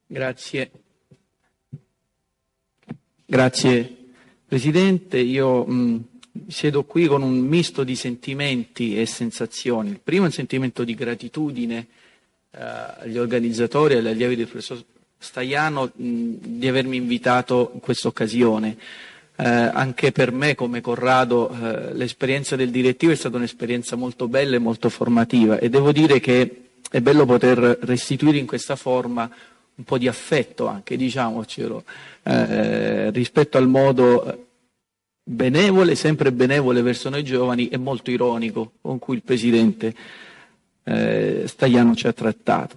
Grazie. Grazie Presidente. Io siedo qui con un misto di sentimenti e sensazioni. Il primo è un sentimento di gratitudine agli organizzatori e agli allievi del professor Staiano di avermi invitato in questa occasione. Anche per me, come Corrado, l'esperienza del direttivo è stata un'esperienza molto bella e molto formativa, e devo dire che è bello poter restituire in questa forma un po' di affetto, anche, diciamocelo, rispetto al modo benevole, sempre benevole verso noi giovani e molto ironico con cui il Presidente Staiano ci ha trattato.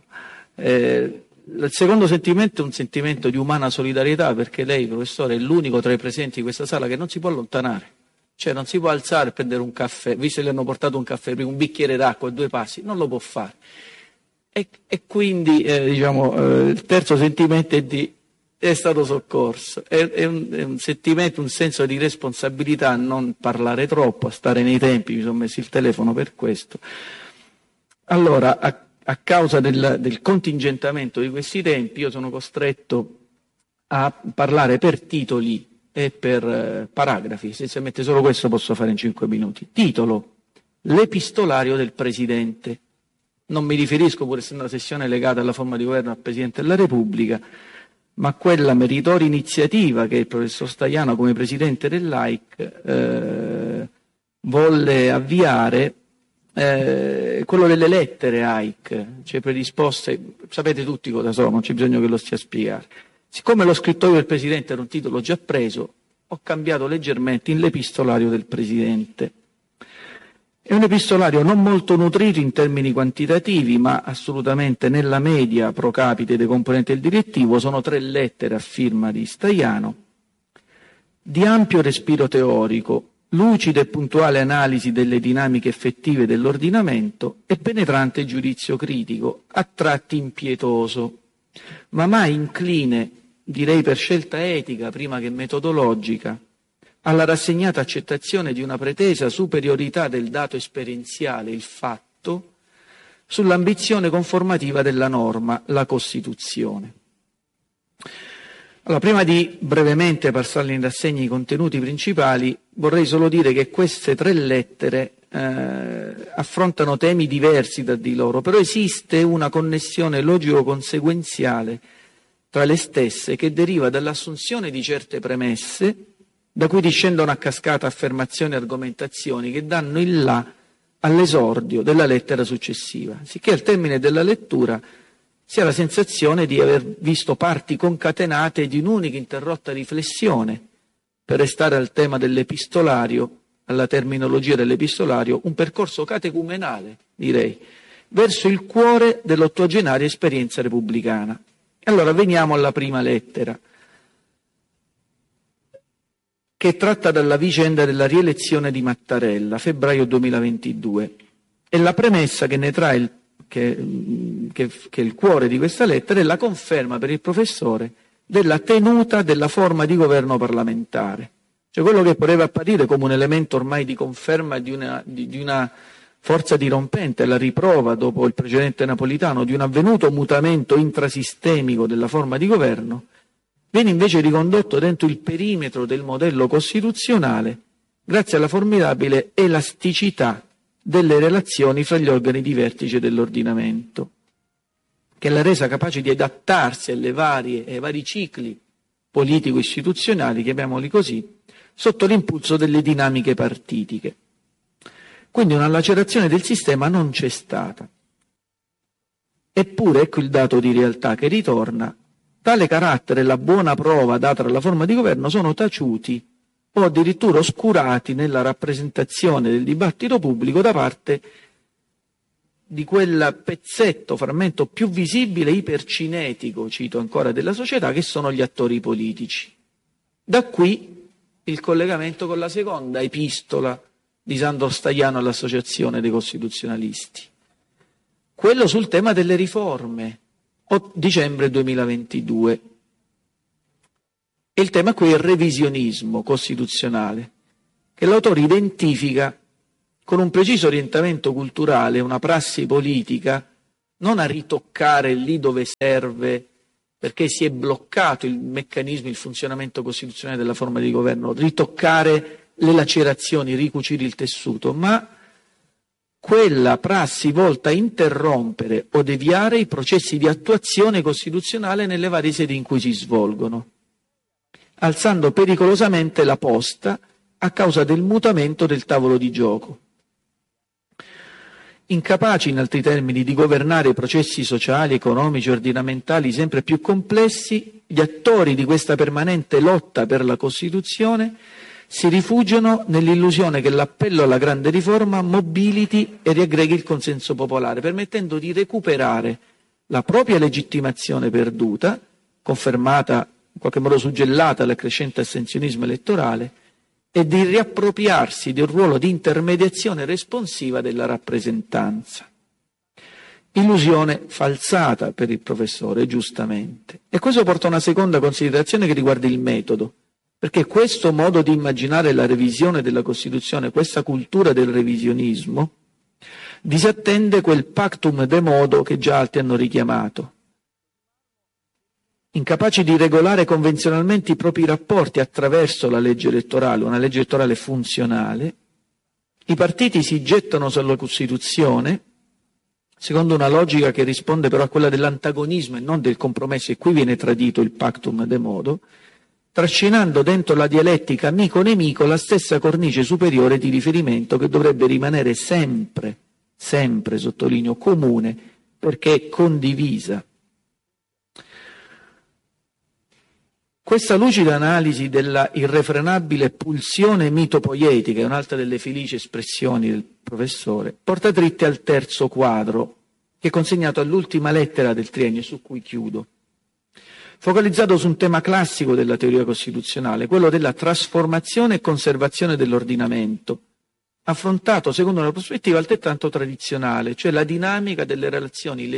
Il secondo sentimento è un sentimento di umana solidarietà, perché lei, professore, è l'unico tra i presenti in questa sala che non si può allontanare, cioè non si può alzare e prendere un caffè, visto che le hanno portato un caffè, un bicchiere d'acqua e 2 passi, non lo può fare. E quindi il terzo sentimento è stato soccorso, è un sentimento, un senso di responsabilità a non parlare troppo, a stare nei tempi. Mi sono messo il telefono per questo. Allora, a causa del contingentamento di questi tempi, io sono costretto a parlare per titoli e per paragrafi. Essenzialmente solo questo posso fare in 5 minuti. Titolo: l'epistolario del Presidente. Non mi riferisco, pur essendo una sessione legata alla forma di governo, al Presidente della Repubblica, ma a quella meritoria iniziativa che il professor Staiano, come Presidente dell'AIC, volle avviare, quello delle lettere AIC, cioè predisposte, sapete tutti cosa sono, non c'è bisogno che lo stia a spiegare. Siccome lo scrittoio del Presidente era un titolo già preso, ho cambiato leggermente in l'epistolario del Presidente. È un epistolario non molto nutrito in termini quantitativi, ma assolutamente nella media pro capite dei componenti del direttivo. Sono 3 lettere a firma di Staiano, di ampio respiro teorico, lucida e puntuale analisi delle dinamiche effettive dell'ordinamento e penetrante giudizio critico, a tratti impietoso, ma mai incline, direi per scelta etica prima che metodologica, alla rassegnata accettazione di una pretesa superiorità del dato esperienziale, il fatto, sull'ambizione conformativa della norma, la Costituzione. Allora, prima di brevemente passare in rassegna i contenuti principali, vorrei solo dire che queste 3 lettere affrontano temi diversi tra di loro, però esiste una connessione logico-conseguenziale tra le stesse che deriva dall'assunzione di certe premesse, da cui discendono a cascata affermazioni e argomentazioni che danno il là all'esordio della lettera successiva, sicché al termine della lettura si ha la sensazione di aver visto parti concatenate di un'unica interrotta riflessione, per restare al tema dell'epistolario, alla terminologia dell'epistolario, un percorso catecumenale, direi, verso il cuore dell'ottogenaria esperienza repubblicana. E allora veniamo alla prima lettera, che tratta dalla vicenda della rielezione di Mattarella, febbraio 2022. E la premessa che ne trae, che è il cuore di questa lettera, è la conferma per il professore della tenuta della forma di governo parlamentare. Cioè quello che poteva apparire come un elemento ormai di conferma di una forza dirompente, la riprova dopo il precedente Napolitano di un avvenuto mutamento intrasistemico della forma di governo, viene invece ricondotto dentro il perimetro del modello costituzionale grazie alla formidabile elasticità delle relazioni fra gli organi di vertice dell'ordinamento, che l'ha resa capace di adattarsi ai vari cicli politico-istituzionali, chiamiamoli così, sotto l'impulso delle dinamiche partitiche. Quindi una lacerazione del sistema non c'è stata. Eppure, ecco il dato di realtà che ritorna: tale carattere e la buona prova data dalla forma di governo sono taciuti o addirittura oscurati nella rappresentazione del dibattito pubblico da parte di quel frammento più visibile, ipercinetico, cito ancora, della società, che sono gli attori politici. Da qui il collegamento con la seconda epistola di Sandro Staiano all'Associazione dei Costituzionalisti, quello sul tema delle riforme, dicembre 2022. E il tema qui è il revisionismo costituzionale, che l'autore identifica con un preciso orientamento culturale, una prassi politica, non a ritoccare lì dove serve perché si è bloccato il meccanismo, il funzionamento costituzionale della forma di governo, ritoccare le lacerazioni, ricucire il tessuto, ma quella prassi volta a interrompere o deviare i processi di attuazione costituzionale nelle varie sedi in cui si svolgono, alzando pericolosamente la posta a causa del mutamento del tavolo di gioco. Incapaci, in altri termini, di governare i processi sociali, economici, ordinamentali sempre più complessi, gli attori di questa permanente lotta per la Costituzione si rifugiano nell'illusione che l'appello alla grande riforma mobiliti e riaggreghi il consenso popolare, permettendo di recuperare la propria legittimazione perduta, confermata, in qualche modo suggellata dal crescente astensionismo elettorale, e di riappropriarsi del ruolo di intermediazione responsiva della rappresentanza. Illusione falsata per il professore, giustamente. E questo porta a una seconda considerazione che riguarda il metodo, perché questo modo di immaginare la revisione della Costituzione, questa cultura del revisionismo, disattende quel pactum de modo che già altri hanno richiamato. Incapaci di regolare convenzionalmente i propri rapporti attraverso la legge elettorale, una legge elettorale funzionale, i partiti si gettano sulla Costituzione secondo una logica che risponde però a quella dell'antagonismo e non del compromesso, e qui viene tradito il pactum de modo, trascinando dentro la dialettica amico-nemico la stessa cornice superiore di riferimento che dovrebbe rimanere sempre, sottolineo, comune, perché condivisa. Questa lucida analisi della irrefrenabile pulsione mitopoietica, è un'altra delle felici espressioni del professore, porta dritte al terzo quadro, che è consegnato all'ultima lettera del triennio, su cui chiudo, focalizzato su un tema classico della teoria costituzionale, quello della trasformazione e conservazione dell'ordinamento, affrontato secondo una prospettiva altrettanto tradizionale, cioè la dinamica delle relazioni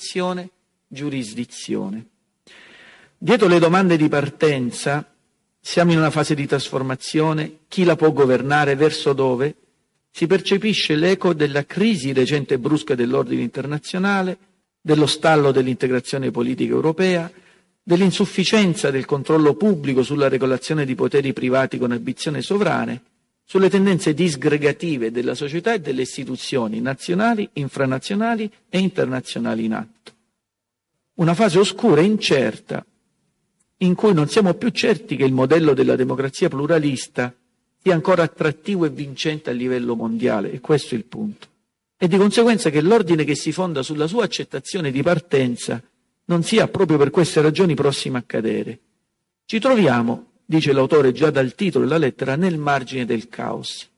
legislazione-giurisdizione. Dietro le domande di partenza, siamo in una fase di trasformazione, chi la può governare, verso dove, si percepisce l'eco della crisi recente e brusca dell'ordine internazionale, dello stallo dell'integrazione politica europea, dell'insufficienza del controllo pubblico sulla regolazione di poteri privati con ambizioni sovrane, sulle tendenze disgregative della società e delle istituzioni nazionali, infranazionali e internazionali in atto. Una fase oscura e incerta, in cui non siamo più certi che il modello della democrazia pluralista sia ancora attrattivo e vincente a livello mondiale, e questo è il punto. E di conseguenza che l'ordine che si fonda sulla sua accettazione di partenza non sia proprio per queste ragioni prossimo a cadere. Ci troviamo, dice l'autore già dal titolo della lettera, nel margine del caos.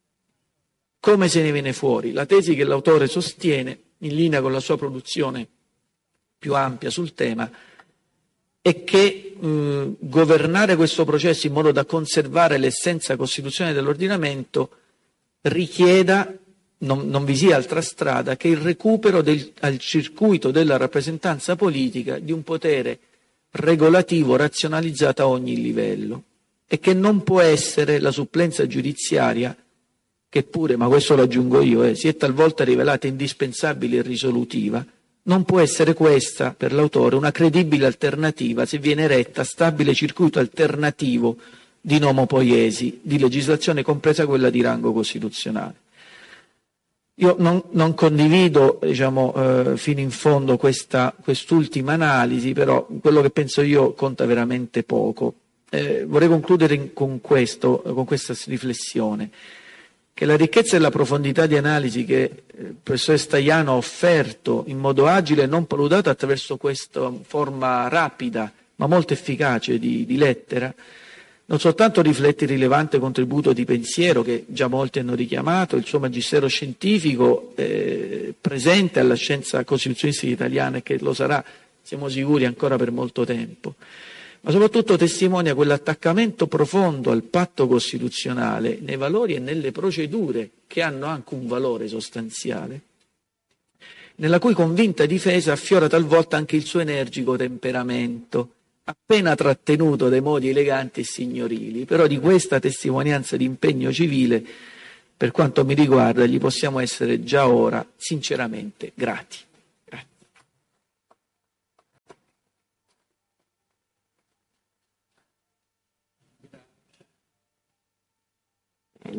Come se ne viene fuori? La tesi che l'autore sostiene, in linea con la sua produzione più ampia sul tema, è che governare questo processo in modo da conservare l'essenza costituzionale dell'ordinamento richieda, non vi sia altra strada, che il recupero al circuito della rappresentanza politica di un potere regolativo razionalizzato a ogni livello, e che non può essere la supplenza giudiziaria, che pure, ma questo lo aggiungo io, si è talvolta rivelata indispensabile e risolutiva. Non può essere questa, per l'autore, una credibile alternativa se viene eretta stabile circuito alternativo di nomopoiesi, di legislazione compresa quella di rango costituzionale. Io non condivido, fino in fondo quest'ultima analisi, però quello che penso io conta veramente poco. Vorrei concludere con questa riflessione, che la ricchezza e la profondità di analisi che il professore Stagliano ha offerto in modo agile e non paludato attraverso questa forma rapida ma molto efficace di lettera, non soltanto riflette il rilevante contributo di pensiero che già molti hanno richiamato, il suo magistero scientifico presente alla scienza costituzionistica italiana, e che lo sarà, siamo sicuri, ancora per molto tempo, ma soprattutto testimonia quell'attaccamento profondo al patto costituzionale nei valori e nelle procedure che hanno anche un valore sostanziale, nella cui convinta difesa affiora talvolta anche il suo energico temperamento, appena trattenuto dai modi eleganti e signorili. Però di questa testimonianza di impegno civile, per quanto mi riguarda, gli possiamo essere già ora sinceramente grati.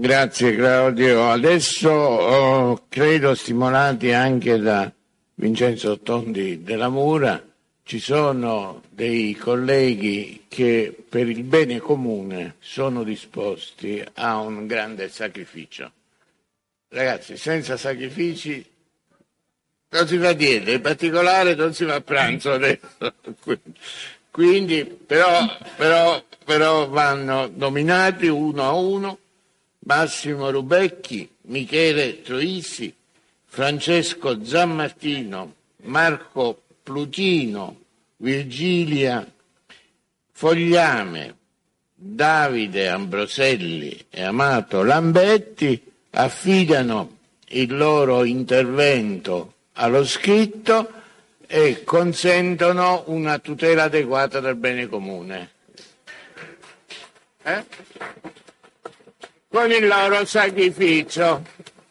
Grazie Claudio. Adesso credo, stimolati anche da Vincenzo Tondi della Mura, ci sono dei colleghi che per il bene comune sono disposti a un grande sacrificio. Ragazzi, senza sacrifici non si va niente, in particolare non si va a pranzo adesso. Quindi però vanno nominati uno a uno: Massimo Rubecchi, Michele Troisi, Francesco Zammartino, Marco Plutino, Virgilia Fogliame, Davide Ambroselli e Amato Lambetti. Affidano il loro intervento allo scritto e consentono una tutela adeguata del bene comune. Con il loro sacrificio.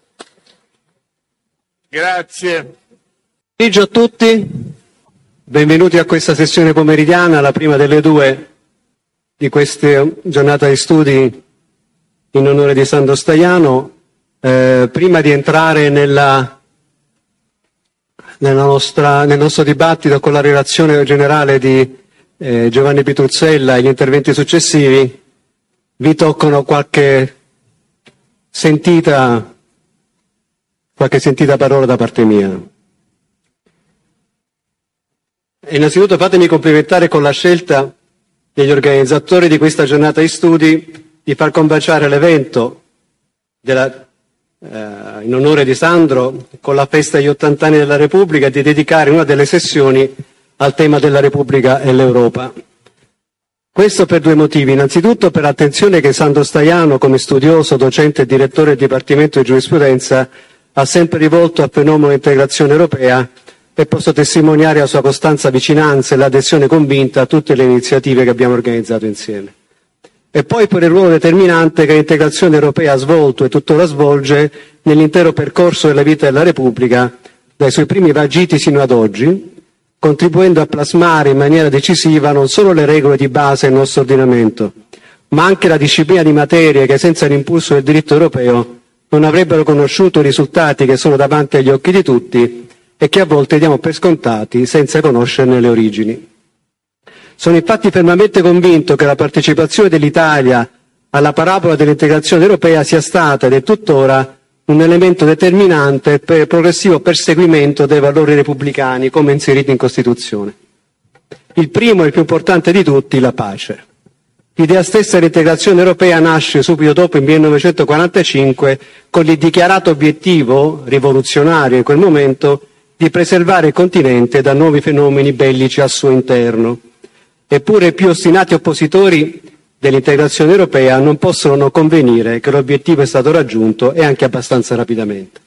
Grazie. Buon pomeriggio a tutti, benvenuti a questa sessione pomeridiana, la prima delle due di questa giornata di studi in onore di Sandro Staiano. Prima di entrare nel nostro dibattito con la relazione generale di Giovanni Pitruzzella e gli interventi successivi, vi toccano qualche sentita parola da parte mia. Innanzitutto fatemi complimentare con la scelta degli organizzatori di questa giornata di studi di far combaciare l'evento in onore di Sandro con la festa degli 80 anni della Repubblica e di dedicare una delle sessioni al tema della Repubblica e l'Europa. Questo per due motivi. Innanzitutto per l'attenzione che Sandro Staiano, come studioso, docente e direttore del Dipartimento di Giurisprudenza, ha sempre rivolto al fenomeno dell'integrazione europea, e posso testimoniare la sua costante vicinanza e l'adesione convinta a tutte le iniziative che abbiamo organizzato insieme. E poi per il ruolo determinante che l'integrazione europea ha svolto e tuttora svolge nell'intero percorso della vita della Repubblica, dai suoi primi vagiti sino ad oggi, contribuendo a plasmare in maniera decisiva non solo le regole di base del nostro ordinamento, ma anche la disciplina di materie che senza l'impulso del diritto europeo non avrebbero conosciuto i risultati che sono davanti agli occhi di tutti e che a volte diamo per scontati senza conoscerne le origini. Sono infatti fermamente convinto che la partecipazione dell'Italia alla parabola dell'integrazione europea sia stata ed è tuttora un elemento determinante per il progressivo perseguimento dei valori repubblicani come inseriti in Costituzione. Il primo e il più importante di tutti, la pace. L'idea stessa dell'integrazione europea nasce subito dopo, il 1945, con il dichiarato obiettivo, rivoluzionario in quel momento, di preservare il continente da nuovi fenomeni bellici al suo interno. Eppure i più ostinati oppositori dell'integrazione europea non possono non convenire che l'obiettivo è stato raggiunto e anche abbastanza rapidamente.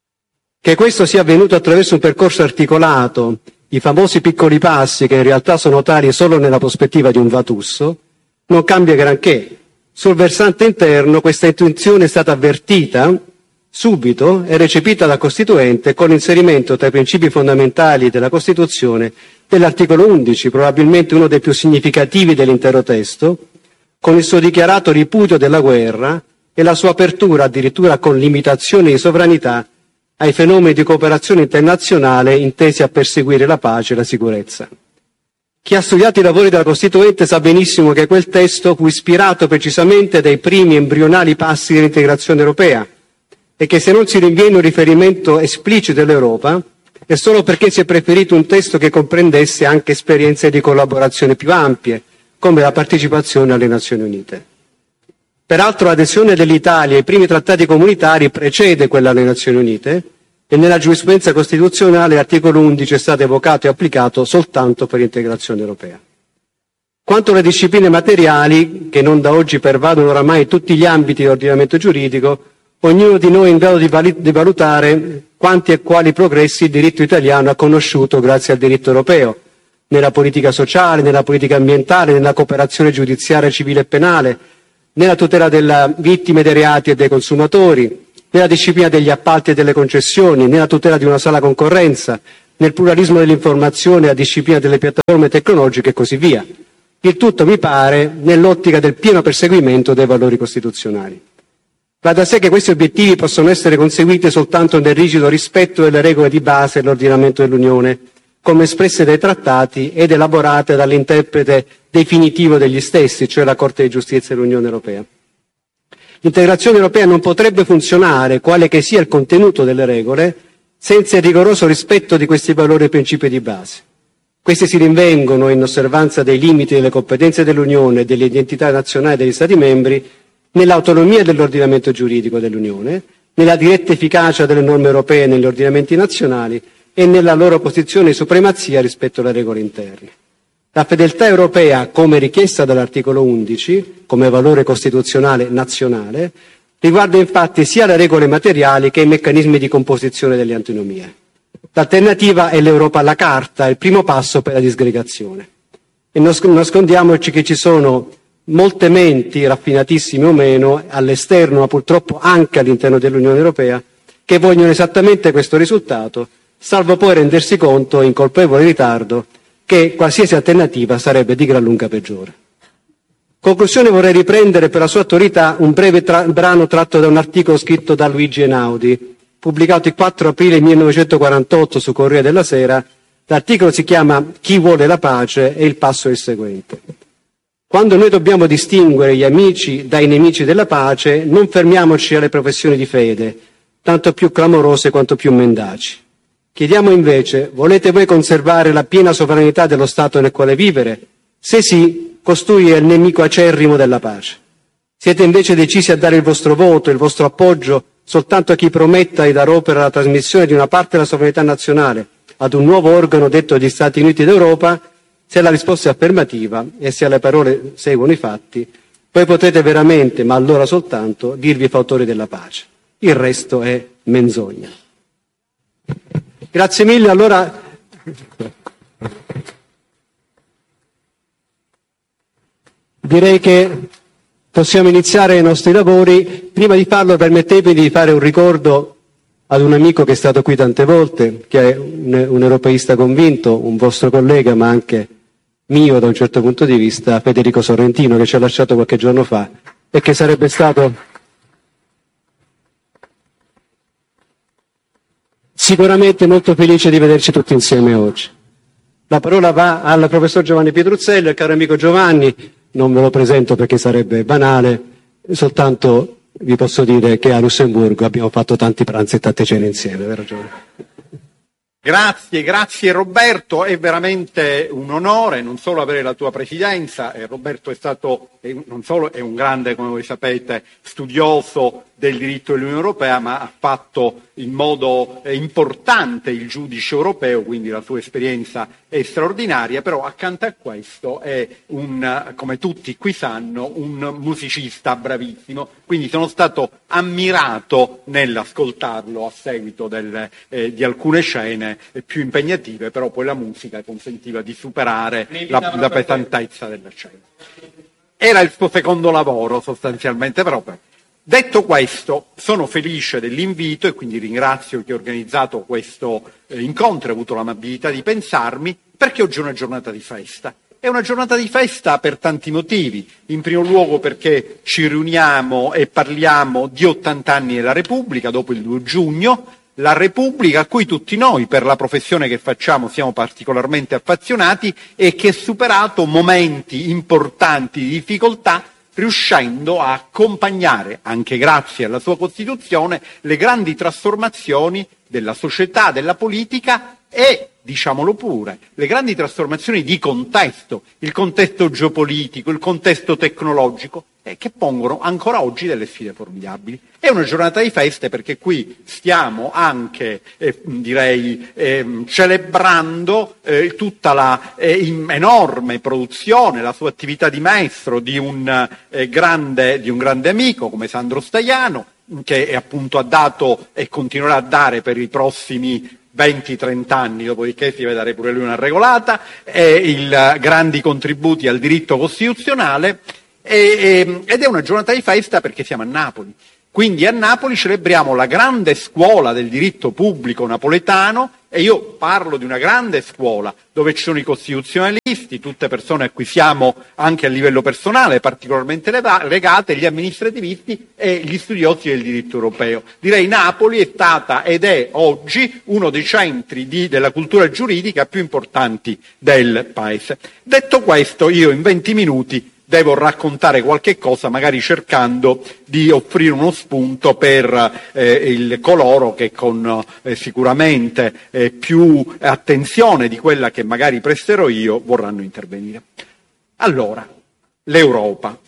Che questo sia avvenuto attraverso un percorso articolato, i famosi piccoli passi che in realtà sono tali solo nella prospettiva di un vatusso, non cambia granché. Sul versante interno questa intuizione è stata avvertita subito e recepita dal Costituente con l'inserimento tra i principi fondamentali della Costituzione dell'articolo 11, probabilmente uno dei più significativi dell'intero testo, con il suo dichiarato ripudio della guerra e la sua apertura addirittura con limitazioni di sovranità ai fenomeni di cooperazione internazionale intesi a perseguire la pace e la sicurezza. Chi ha studiato i lavori della Costituente sa benissimo che quel testo fu ispirato precisamente dai primi embrionali passi dell'integrazione europea e che se non si rinviene un riferimento esplicito all'Europa è solo perché si è preferito un testo che comprendesse anche esperienze di collaborazione più ampie, come la partecipazione alle Nazioni Unite. Peraltro l'adesione dell'Italia ai primi trattati comunitari precede quella alle Nazioni Unite e nella giurisprudenza costituzionale l'articolo 11 è stato evocato e applicato soltanto per l'integrazione europea. Quanto alle discipline materiali, che non da oggi pervadono oramai tutti gli ambiti dell'ordinamento giuridico, ognuno di noi è in grado di valutare quanti e quali progressi il diritto italiano ha conosciuto grazie al diritto europeo, nella politica sociale, nella politica ambientale, nella cooperazione giudiziaria civile e penale, nella tutela delle vittime dei reati e dei consumatori, nella disciplina degli appalti e delle concessioni, nella tutela di una sana concorrenza, nel pluralismo dell'informazione, la disciplina delle piattaforme tecnologiche e così via. Il tutto, mi pare, nell'ottica del pieno perseguimento dei valori costituzionali. Va da sé che questi obiettivi possono essere conseguiti soltanto nel rigido rispetto delle regole di base dell'ordinamento dell'Unione, come espresse dai trattati ed elaborate dall'interprete definitivo degli stessi, cioè la Corte di Giustizia dell'Unione Europea. L'integrazione europea non potrebbe funzionare, quale che sia il contenuto delle regole, senza il rigoroso rispetto di questi valori e principi di base. Questi si rinvengono in osservanza dei limiti delle competenze dell'Unione e delle identità nazionali degli Stati membri, nell'autonomia dell'ordinamento giuridico dell'Unione, nella diretta efficacia delle norme europee negli ordinamenti nazionali e nella loro posizione di supremazia rispetto alle regole interne. La fedeltà europea, come richiesta dall'articolo 11, come valore costituzionale nazionale, riguarda infatti sia le regole materiali che i meccanismi di composizione delle antinomie. L'alternativa è l'Europa alla carta, il primo passo per la disgregazione. E non nascondiamoci che ci sono molte menti, raffinatissime o meno, all'esterno, ma purtroppo anche all'interno dell'Unione Europea, che vogliono esattamente questo risultato, salvo poi rendersi conto, in colpevole ritardo, che qualsiasi alternativa sarebbe di gran lunga peggiore. Conclusione, vorrei riprendere per la sua autorità un breve brano tratto da un articolo scritto da Luigi Einaudi, pubblicato il 4 aprile 1948 su Corriere della Sera. L'articolo si chiama Chi vuole la pace e il passo è il seguente. Quando noi dobbiamo distinguere gli amici dai nemici della pace, non fermiamoci alle professioni di fede, tanto più clamorose quanto più mendaci. Chiediamo invece, volete voi conservare la piena sovranità dello Stato nel quale vivere? Se sì, costui è il nemico acerrimo della pace. Siete invece decisi a dare il vostro voto, il vostro appoggio soltanto a chi prometta di dar opera alla trasmissione di una parte della sovranità nazionale ad un nuovo organo detto gli Stati Uniti d'Europa? Se la risposta è affermativa e se alle parole seguono i fatti, poi potrete veramente, ma allora soltanto, dirvi fautori della pace. Il resto è menzogna. Grazie mille. Allora, direi che possiamo iniziare i nostri lavori. Prima di farlo, permettetemi di fare un ricordo ad un amico che è stato qui tante volte, che è un europeista convinto, un vostro collega, ma anche mio da un certo punto di vista, Federico Sorrentino, che ci ha lasciato qualche giorno fa e che sarebbe stato sicuramente molto felice di vederci tutti insieme oggi. La parola va al professor Giovanni Pietruzzello, il caro amico Giovanni. Non ve lo presento perché sarebbe banale, soltanto vi posso dire che a Lussemburgo abbiamo fatto tanti pranzi e tante cene insieme, vero Giovanni? Grazie Roberto, è veramente un onore non solo avere la tua presidenza, Roberto non solo è un grande, come voi sapete, studioso del diritto dell'Unione Europea, ma ha fatto in modo importante il giudice europeo, quindi la sua esperienza è straordinaria, però accanto a questo è come tutti qui sanno, un musicista bravissimo, quindi sono stato ammirato nell'ascoltarlo a seguito di alcune scene più impegnative, però poi la musica consentiva di superare la pesantezza della scena. Era il suo secondo lavoro sostanzialmente, però. Detto questo, sono felice dell'invito e quindi ringrazio chi ha organizzato questo incontro, ha avuto l'amabilità di pensarmi, perché oggi è una giornata di festa. È una giornata di festa per tanti motivi. In primo luogo perché ci riuniamo e parliamo di 80 anni della Repubblica, dopo il 2 giugno, la Repubblica a cui tutti noi, per la professione che facciamo, siamo particolarmente affezionati e che ha superato momenti importanti di difficoltà, riuscendo a accompagnare, anche grazie alla sua Costituzione, le grandi trasformazioni della società, della politica e, diciamolo pure, le grandi trasformazioni di contesto, il contesto geopolitico, il contesto tecnologico, che pongono ancora oggi delle sfide formidabili. È una giornata di feste perché qui stiamo anche, celebrando tutta la enorme produzione, la sua attività di maestro di un grande amico come Sandro Staiano, che appunto ha dato e continuerà a dare per i prossimi 20-30 anni, dopodiché si deve dare pure lui una regolata, grandi contributi al diritto costituzionale, ed è una giornata di festa perché siamo a Napoli. Quindi a Napoli celebriamo la grande scuola del diritto pubblico napoletano E io parlo di una grande scuola dove ci sono i costituzionalisti, tutte persone a cui siamo anche a livello personale particolarmente legate, gli amministrativisti e gli studiosi del diritto europeo. Direi Napoli è stata ed è oggi uno dei centri della cultura giuridica più importanti del Paese. Detto questo, io in 20 minuti devo raccontare qualche cosa, magari cercando di offrire uno spunto per coloro che con sicuramente più attenzione di quella che magari presterò io vorranno intervenire. Allora, l'Europa.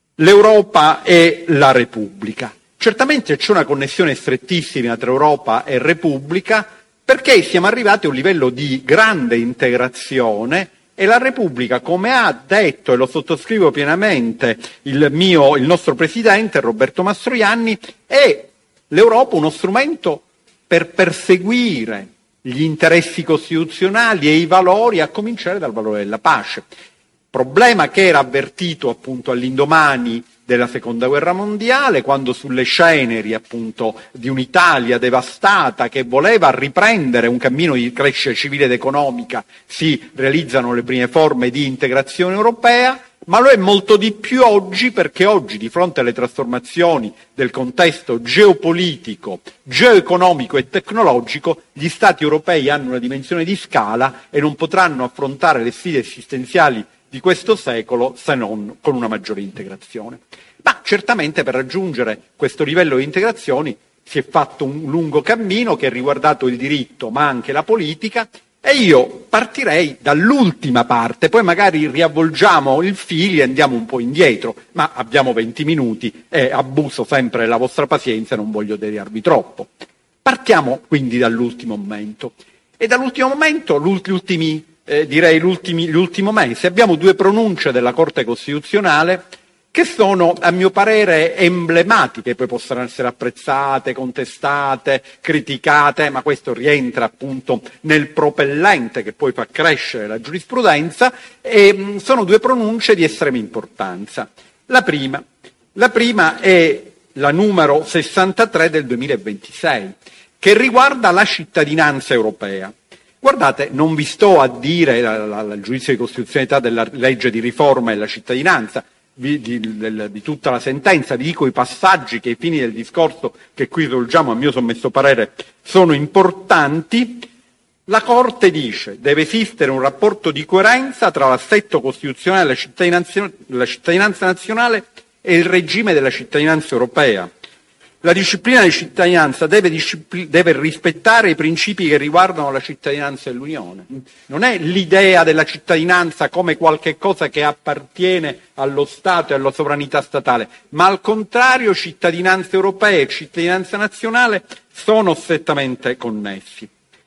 L'Europa è la Repubblica. Certamente c'è una connessione strettissima tra Europa e Repubblica perché siamo arrivati a un livello di grande integrazione. E la Repubblica, come ha detto, e lo sottoscrivo pienamente, il nostro Presidente Roberto Mastroianni, è l'Europa uno strumento per perseguire gli interessi costituzionali e i valori, a cominciare dal valore della pace. Problema che era avvertito appunto all'indomani della Seconda Guerra Mondiale, quando sulle ceneri appunto di un'Italia devastata che voleva riprendere un cammino di crescita civile ed economica si realizzano le prime forme di integrazione europea, ma lo è molto di più oggi perché oggi di fronte alle trasformazioni del contesto geopolitico, geoeconomico e tecnologico gli Stati europei hanno una dimensione di scala e non potranno affrontare le sfide esistenziali di questo secolo se non con una maggiore integrazione. Ma certamente per raggiungere questo livello di integrazioni si è fatto un lungo cammino che ha riguardato il diritto ma anche la politica e io partirei dall'ultima parte, poi magari riavvolgiamo il filo e andiamo un po' indietro, ma abbiamo 20 minuti e abuso sempre della vostra pazienza e non voglio deviarvi troppo. Partiamo quindi dall'ultimo momento e dall'ultimo momento l'ultimo mese abbiamo due pronunce della Corte Costituzionale che sono, a mio parere, emblematiche, poi possono essere apprezzate, contestate, criticate, ma questo rientra appunto nel propellente che poi fa crescere la giurisprudenza e sono due pronunce di estrema importanza. La prima è la numero 63 del 2026, che riguarda la cittadinanza europea. Guardate, non vi sto a dire il giudizio di costituzionalità della legge di riforma della cittadinanza, di tutta la sentenza, vi dico i passaggi che ai fini del discorso che qui svolgiamo, a mio sommesso parere, sono importanti. La Corte dice deve esistere un rapporto di coerenza tra l'assetto costituzionale della cittadinanza nazionale e il regime della cittadinanza europea. La disciplina di cittadinanza deve rispettare i principi che riguardano la cittadinanza dell'Unione. Non è l'idea della cittadinanza come qualche cosa che appartiene allo Stato e alla sovranità statale, ma al contrario cittadinanza europea e cittadinanza nazionale sono strettamente connessi.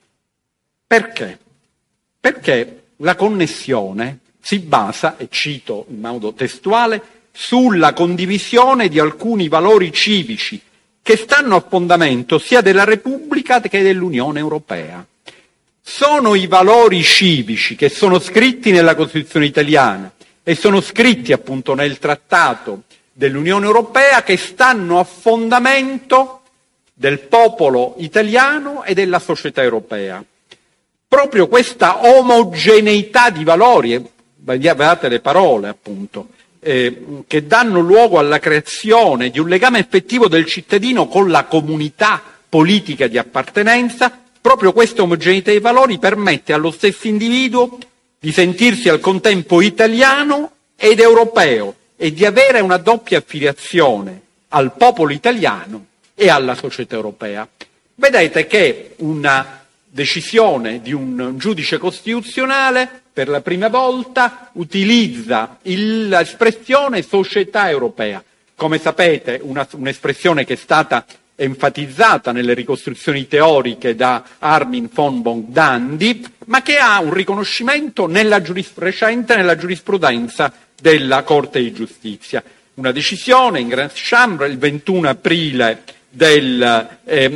Perché? Perché la connessione si basa, e cito in modo testuale, sulla condivisione di alcuni valori civici che stanno a fondamento sia della Repubblica che dell'Unione Europea. Sono i valori civici che sono scritti nella Costituzione italiana e sono scritti appunto nel Trattato dell'Unione Europea che stanno a fondamento del popolo italiano e della società europea. Proprio questa omogeneità di valori, guardate le parole appunto, che danno luogo alla creazione di un legame effettivo del cittadino con la comunità politica di appartenenza, proprio questa omogeneità dei valori permette allo stesso individuo di sentirsi al contempo italiano ed europeo e di avere una doppia affiliazione al popolo italiano e alla società europea. Vedete che una decisione di un giudice costituzionale per la prima volta utilizza l'espressione società europea. Come sapete, un'espressione che è stata enfatizzata nelle ricostruzioni teoriche da Armin von Bogdandi, ma che ha un riconoscimento recente nella giurisprudenza della Corte di Giustizia. Una decisione in Grande Chambre il 21 aprile del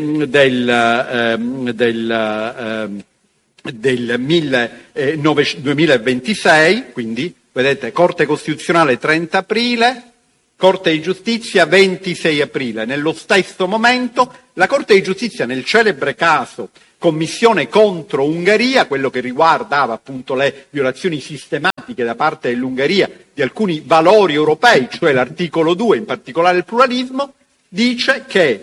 2026, quindi vedete Corte Costituzionale 30 aprile, Corte di Giustizia 26 aprile. Nello stesso momento la Corte di Giustizia, nel celebre caso commissione contro Ungheria, quello che riguardava appunto le violazioni sistematiche da parte dell'Ungheria di alcuni valori europei, cioè l'articolo 2, in particolare il pluralismo, dice che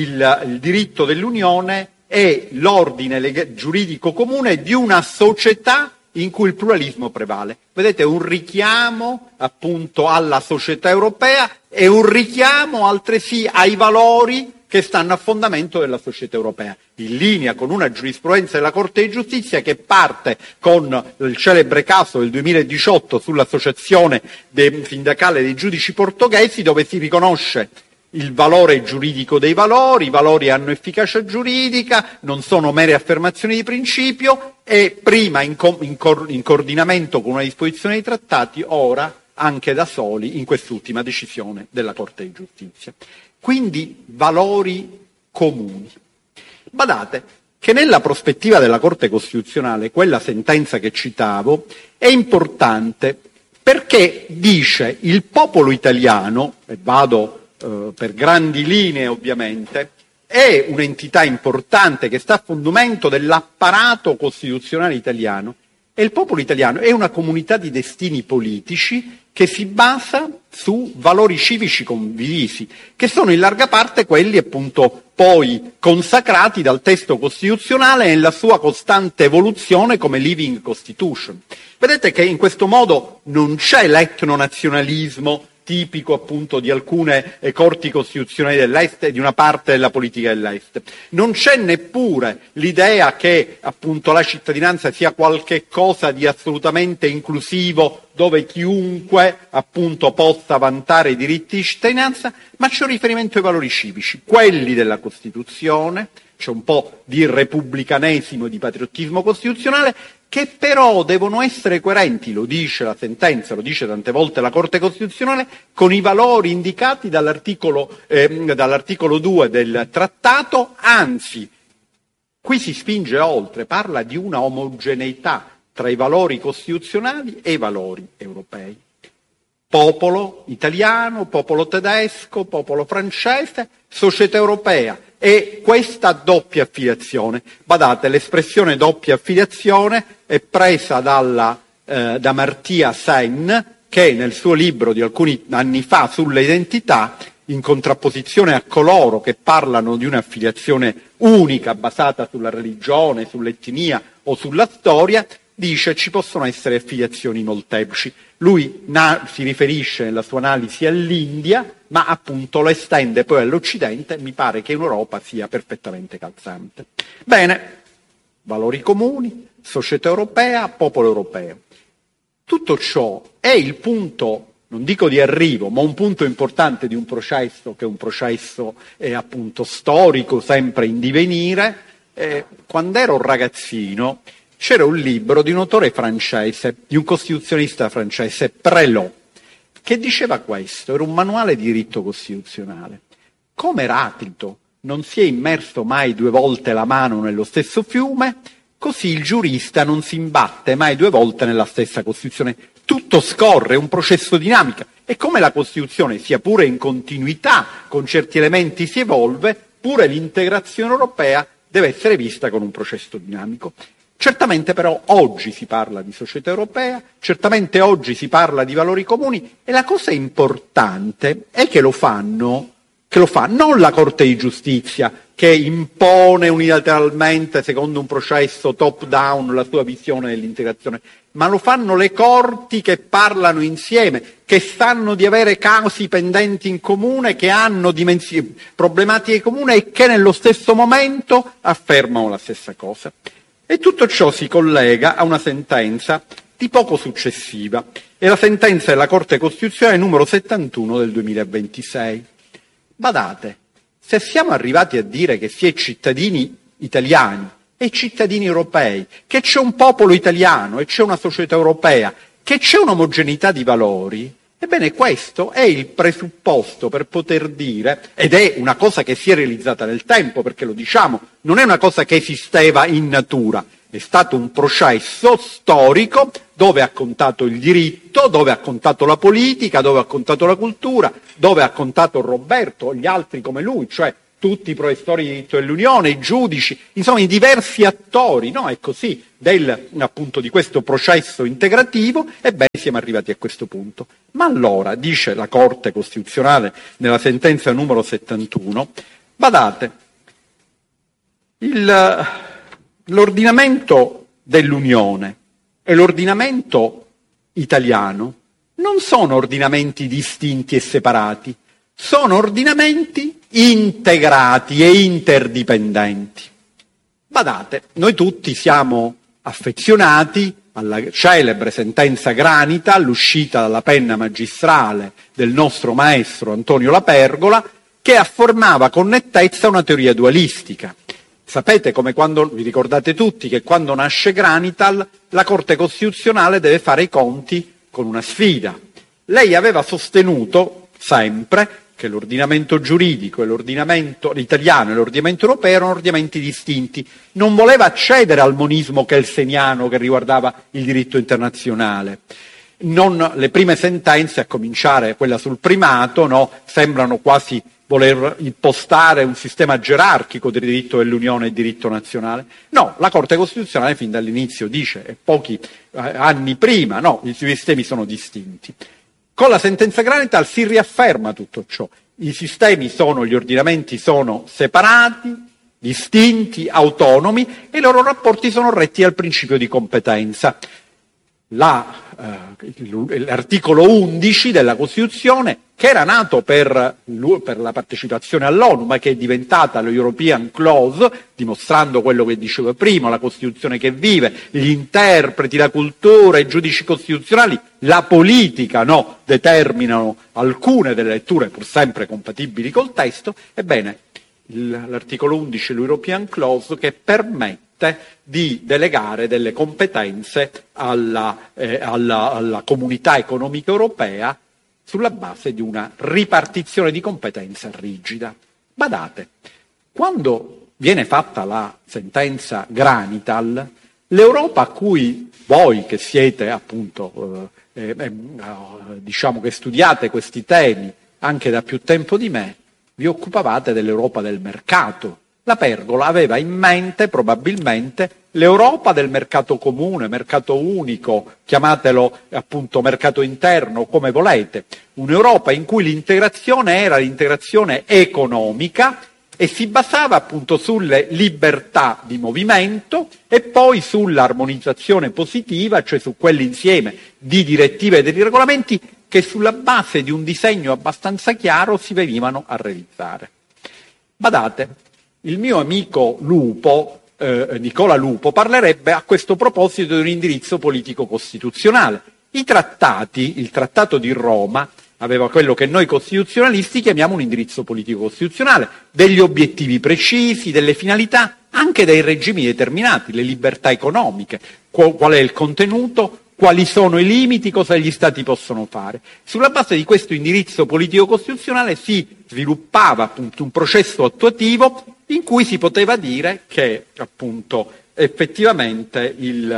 il diritto dell'Unione è l'ordine giuridico comune di una società in cui il pluralismo prevale. Vedete, un richiamo appunto alla società europea e un richiamo altresì ai valori che stanno a fondamento della società europea, in linea con una giurisprudenza della Corte di Giustizia che parte con il celebre caso del 2018 sull'associazione sindacale dei giudici portoghesi, dove si riconosce il valore giuridico dei valori, i valori hanno efficacia giuridica, non sono mere affermazioni di principio e prima in coordinamento con una disposizione dei trattati, ora anche da soli in quest'ultima decisione della Corte di Giustizia. Quindi valori comuni. Badate che nella prospettiva della Corte Costituzionale, quella sentenza che citavo, è importante perché dice il popolo italiano, e vado per grandi linee ovviamente, è un'entità importante che sta a fondamento dell'apparato costituzionale italiano e il popolo italiano è una comunità di destini politici che si basa su valori civici condivisi, che sono in larga parte quelli appunto poi consacrati dal testo costituzionale nella sua costante evoluzione come living constitution. Vedete che in questo modo non c'è l'etnonazionalismo tipico appunto di alcune corti costituzionali dell'Est e di una parte della politica dell'Est. Non c'è neppure l'idea che appunto la cittadinanza sia qualche cosa di assolutamente inclusivo, dove chiunque appunto possa vantare i diritti di cittadinanza, ma c'è un riferimento ai valori civici, quelli della Costituzione, c'è un po' di repubblicanesimo e di patriottismo costituzionale, che però devono essere coerenti, lo dice la sentenza, lo dice tante volte la Corte Costituzionale, con i valori indicati dall'articolo 2 del trattato, anzi, qui si spinge oltre, parla di una omogeneità tra i valori costituzionali e i valori europei. Popolo italiano, popolo tedesco, popolo francese, società europea. E questa doppia affiliazione, badate, l'espressione doppia affiliazione è presa da Amartya Sen, che nel suo libro di alcuni anni fa sulle identità, in contrapposizione a coloro che parlano di un'affiliazione unica basata sulla religione, sull'etnia o sulla storia, dice ci possono essere affiliazioni molteplici. Lui si riferisce nella sua analisi all'India, ma appunto lo estende poi all'Occidente, mi pare che in Europa sia perfettamente calzante. Bene, valori comuni, società europea, popolo europeo. Tutto ciò è il punto, non dico di arrivo, ma un punto importante di un processo che è un processo appunto storico, sempre in divenire. Quando ero ragazzino c'era un libro di un autore francese, di un costituzionista francese, Prelot, che diceva questo, era un manuale di diritto costituzionale. Come Eraclito non si è immerso mai 2 volte la mano nello stesso fiume, così il giurista non si imbatte mai 2 volte nella stessa Costituzione. Tutto scorre, è un processo dinamico. E come la Costituzione, sia pure in continuità, con certi elementi si evolve, pure l'integrazione europea deve essere vista con un processo dinamico. Certamente però oggi si parla di società europea, certamente oggi si parla di valori comuni e la cosa importante è che lo fa non la Corte di Giustizia che impone unilateralmente secondo un processo top-down la sua visione dell'integrazione, ma lo fanno le corti che parlano insieme, che sanno di avere casi pendenti in comune, che hanno problematiche comuni e che nello stesso momento affermano la stessa cosa. E tutto ciò si collega a una sentenza di poco successiva, è la sentenza della Corte Costituzionale numero 71 del 2026. Badate, se siamo arrivati a dire che si è cittadini italiani e cittadini europei, che c'è un popolo italiano e c'è una società europea, che c'è un'omogeneità di valori, ebbene questo è il presupposto per poter dire, ed è una cosa che si è realizzata nel tempo, perché lo diciamo, non è una cosa che esisteva in natura, è stato un processo storico dove ha contato il diritto, dove ha contato la politica, dove ha contato la cultura, dove ha contato Roberto, gli altri come lui, cioè tutti i professori di diritto dell'Unione, i giudici, insomma i diversi attori, no? È così, appunto di questo processo integrativo, ebbene siamo arrivati a questo punto. Ma allora, dice la Corte Costituzionale nella sentenza numero 71, badate, l'ordinamento dell'Unione e l'ordinamento italiano non sono ordinamenti distinti e separati, sono ordinamenti integrati e interdipendenti. Badate, noi tutti siamo affezionati alla celebre sentenza Granital, uscita dalla penna magistrale del nostro maestro Antonio La Pergola, che affermava con nettezza una teoria dualistica. Sapete come vi ricordate tutti che quando nasce Granital la Corte Costituzionale deve fare i conti con una sfida. Lei aveva sostenuto sempre che l'ordinamento giuridico e l'ordinamento italiano e l'ordinamento europeo erano ordinamenti distinti. Non voleva accedere al monismo kelseniano che riguardava il diritto internazionale. Le prime sentenze, a cominciare quella sul primato, no, sembrano quasi voler impostare un sistema gerarchico del diritto dell'Unione e diritto nazionale. No, la Corte Costituzionale fin dall'inizio dice, e pochi anni prima, no, i sistemi sono distinti. Con la sentenza Granital si riafferma tutto ciò. Gli ordinamenti sono separati, distinti, autonomi e i loro rapporti sono retti al principio di competenza. L'articolo 11 della Costituzione, che era nato per la partecipazione all'ONU, ma che è diventata lo European Clause, dimostrando quello che dicevo prima, la Costituzione che vive, gli interpreti, la cultura, i giudici costituzionali, la politica, no, determinano alcune delle letture pur sempre compatibili col testo. Ebbene, l'articolo 11, l'European Clause, che permette di delegare delle competenze alla comunità economica europea sulla base di una ripartizione di competenza rigida. Badate, quando viene fatta la sentenza Granital, l'Europa a cui voi che siete appunto, diciamo che studiate questi temi anche da più tempo di me, vi occupavate dell'Europa del mercato. La Pergola aveva in mente probabilmente l'Europa del mercato comune, mercato unico, chiamatelo appunto mercato interno, come volete. Un'Europa in cui l'integrazione era l'integrazione economica e si basava appunto sulle libertà di movimento e poi sull'armonizzazione positiva, cioè su quell'insieme di direttive e di regolamenti che sulla base di un disegno abbastanza chiaro si venivano a realizzare. Badate, il mio amico Lupo, Nicola Lupo, parlerebbe a questo proposito di un indirizzo politico costituzionale. Il Trattato di Roma, aveva quello che noi costituzionalisti chiamiamo un indirizzo politico costituzionale, degli obiettivi precisi, delle finalità, anche dei regimi determinati, le libertà economiche, qual è il contenuto, quali sono i limiti, cosa gli Stati possono fare. Sulla base di questo indirizzo politico-costituzionale si sviluppava appunto un processo attuativo in cui si poteva dire che appunto effettivamente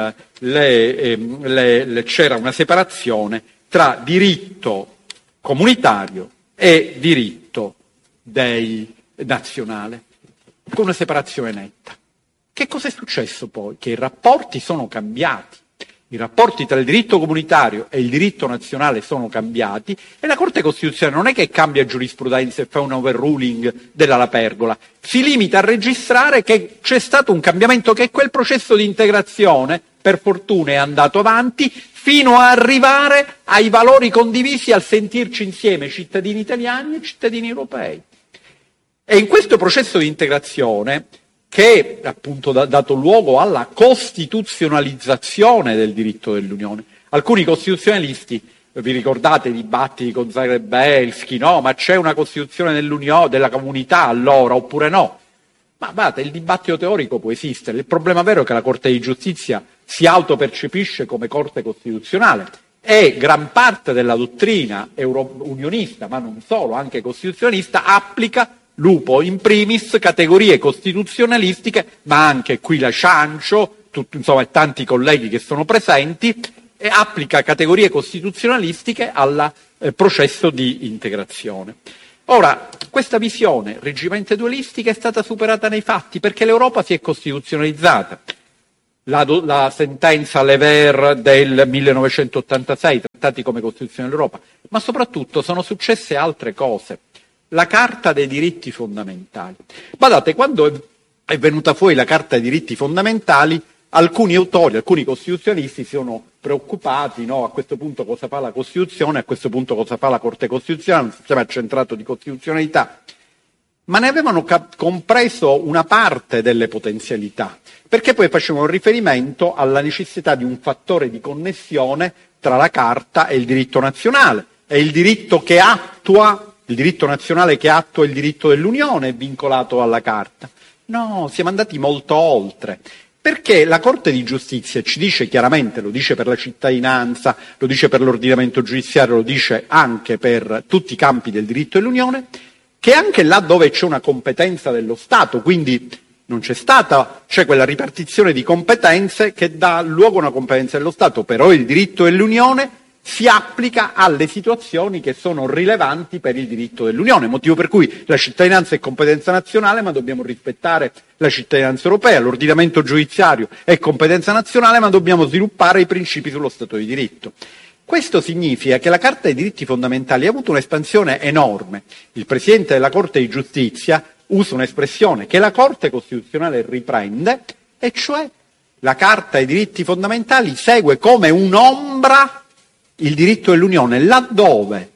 c'era una separazione tra diritto comunitario e diritto nazionale, con una separazione netta. Che cosa è successo poi? Che i rapporti sono cambiati. I rapporti tra il diritto comunitario e il diritto nazionale sono cambiati e la Corte Costituzionale non è che cambia giurisprudenza e fa un overruling della La Pergola, si limita a registrare che c'è stato un cambiamento, che quel processo di integrazione, per fortuna, è andato avanti fino a arrivare ai valori condivisi, al sentirci insieme cittadini italiani e cittadini europei. E in questo processo di integrazione, che appunto ha dato luogo alla costituzionalizzazione del diritto dell'Unione. Alcuni costituzionalisti, vi ricordate i dibattiti con Zagrebelsky, no? Ma c'è una Costituzione dell'Unione, della comunità allora, oppure no? Ma guardate, il dibattito teorico può esistere, il problema vero è che la Corte di Giustizia si autopercepisce come Corte Costituzionale e gran parte della dottrina unionista, ma non solo, anche costituzionalista, applica Lupo in primis categorie costituzionalistiche, ma anche qui la Ciancio, insomma tanti colleghi che sono presenti, e applica categorie costituzionalistiche al processo di integrazione. Ora, questa visione reggimento dualistica è stata superata nei fatti perché l'Europa si è costituzionalizzata. La sentenza Lever del 1986, trattati come Costituzione dell'Europa, ma soprattutto sono successe altre cose. La Carta dei diritti fondamentali. Guardate, quando è venuta fuori la Carta dei diritti fondamentali, alcuni autori, alcuni costituzionalisti si sono preoccupati, no? A questo punto cosa fa la Costituzione, a questo punto cosa fa la Corte Costituzionale, un sistema accentrato di costituzionalità. Ma ne avevano compreso una parte delle potenzialità, perché poi facevano riferimento alla necessità di un fattore di connessione tra la Carta e il diritto nazionale, e il diritto che attua, il diritto nazionale che attua il diritto dell'Unione è vincolato alla Carta. No, siamo andati molto oltre, perché la Corte di Giustizia ci dice chiaramente, lo dice per la cittadinanza, lo dice per l'ordinamento giudiziario, lo dice anche per tutti i campi del diritto dell'Unione, che anche là dove c'è una competenza dello Stato, quindi non c'è quella ripartizione di competenze che dà luogo a una competenza dello Stato, però il diritto dell'Unione si applica alle situazioni che sono rilevanti per il diritto dell'Unione, motivo per cui la cittadinanza è competenza nazionale, ma dobbiamo rispettare la cittadinanza europea, l'ordinamento giudiziario è competenza nazionale, ma dobbiamo sviluppare i principi sullo Stato di diritto. Questo significa che la Carta dei diritti fondamentali ha avuto un'espansione enorme. Il Presidente della Corte di Giustizia usa un'espressione che la Corte Costituzionale riprende, e cioè la Carta dei diritti fondamentali segue come un'ombra il diritto dell'Unione, laddove